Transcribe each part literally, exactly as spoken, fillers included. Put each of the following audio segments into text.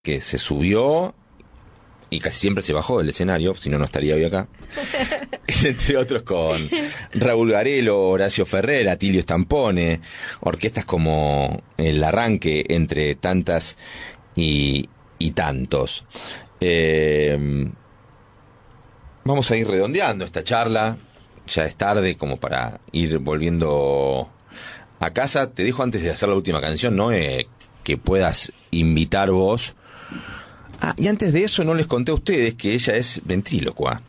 que se subió y casi siempre se bajó del escenario, si no, no estaría hoy acá. Entre otros con Raúl Garelo, Horacio Ferrer, Atilio Stampone, orquestas como El Arranque, entre tantas y, y tantos. Eh, vamos a ir redondeando esta charla. Ya es tarde como para ir volviendo a casa. Te dejo antes de hacer la última canción, ¿no? Eh, que puedas invitar vos. Ah, y antes de eso no les conté a ustedes que ella es ventrílocua.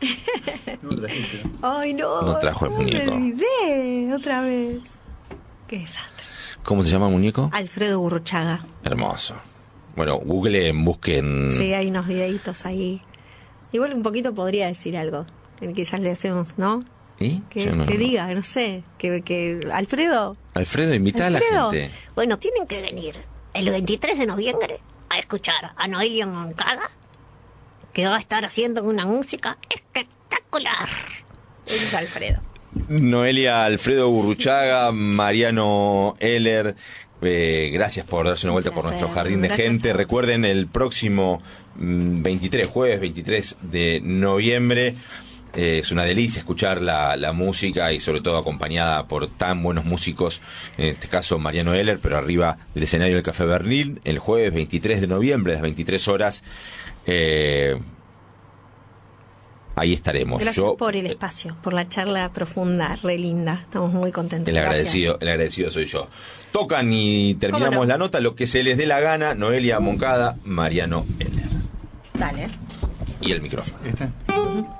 Ay, no. No trajo el muñeco. Me olvidé otra vez. Qué desastre. ¿Cómo se llama el muñeco? Alfredo Gurruchaga. Hermoso. Bueno, googleen, busquen. Sí, hay unos videitos ahí. Igual un poquito podría decir algo. Que quizás le hacemos, ¿no? ¿Y? Que, no, que no. diga, no sé. Que, que Alfredo. Alfredo, invita Alfredo. a la gente. Bueno, tienen que venir el veintitrés de noviembre a escuchar a Noelia Moncada, que va a estar haciendo una música espectacular. Ese es Alfredo. Noelia, Alfredo Gurruchaga, Mariano Heller, eh, gracias por darse una vuelta por nuestro jardín de Gracias gente. a vos. Recuerden, el próximo mm, veintitrés, jueves veintitrés de noviembre, eh, es una delicia escuchar la, la música y sobre todo acompañada por tan buenos músicos, en este caso Mariano Heller, pero arriba del escenario del Café Berlín, el jueves veintitrés de noviembre a las veintitrés horas. Eh, Ahí estaremos. Gracias Yo, por el espacio, por la charla profunda, re linda. Estamos muy contentos. El Gracias. agradecido, el agradecido soy yo. Tocan y terminamos ¿Cómo no? la nota, lo que se les dé la gana. Noelia Moncada, Mariano Heller. Dale. Y el micrófono. ¿Este? Uh-huh.